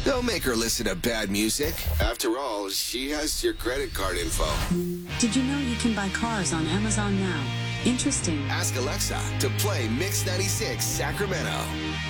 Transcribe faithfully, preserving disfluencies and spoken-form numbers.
Don't make her listen to bad music. After all, she has your credit card info. Did you know you can buy cars on Amazon now? Interesting. Ask Alexa to play Mix ninety-six Sacramento.